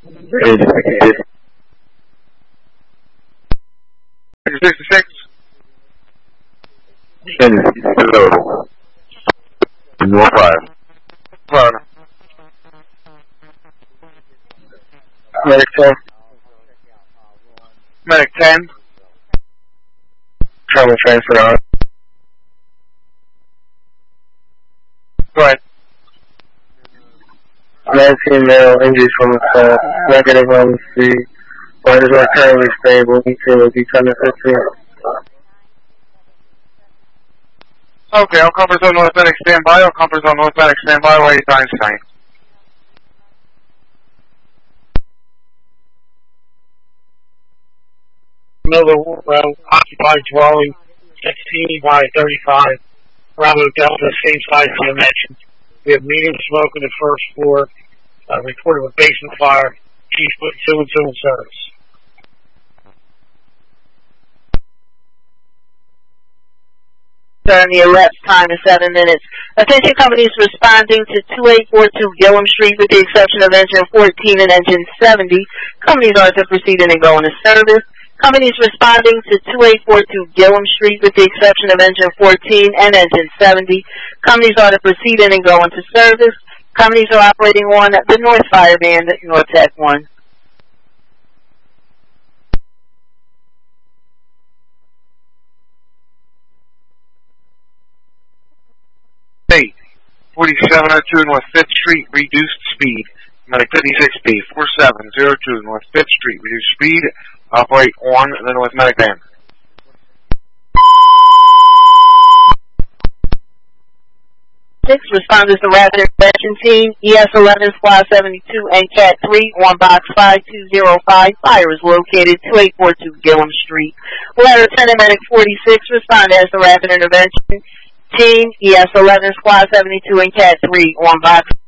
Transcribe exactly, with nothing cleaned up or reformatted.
sixty-six. Hello. North five. Florida. Medic ten. Medic ten. Trauma transfer on. Go ahead. nineteen male injuries from assault. Negative on the street. Vitals are currently stable. Detail will be ten to fifteen. Okay, all Comfort Zone North Medic stand by. All Comfort Zone North Medic stand by. Wait, Einstein. Another uh, occupied dwelling, sixteen by thirty-five. Bravo Delta, same size as I mentioned. We have medium smoke on the first floor. Uh, reported with basement fire. Chief put two and two in service. On the elapsed time is seven minutes. Attention companies responding to two eight four two Gillum Street with the exception of engine fourteen and engine seventy. Companies are to proceed and go into service. Companies responding to two eight four two Gillum Street with the exception of engine fourteen and engine seventy. Companies are to proceed and go into service. Companies are operating on the North Fire Band at North Tech one. Eight. forty-seven oh two North fifth Street, reduced speed. Medic fifty-six B, forty-seven oh two North fifth Street, reduced speed. Operate on the North Medic Band. Six responders to rapid intervention team, E S eleven, Squad seventy-two, and Cat three on box five two zero five. Fire is located two eight four two Gillum Street. Lieutenant Medic forty-six respond as the rapid intervention team, E S eleven, Squad seventy-two, and Cat three on box